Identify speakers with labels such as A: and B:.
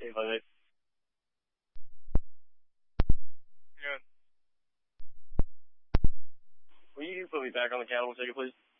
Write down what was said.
A: Hey, buddy.
B: Good.
A: Will you put me back on the cannibal ticket, please?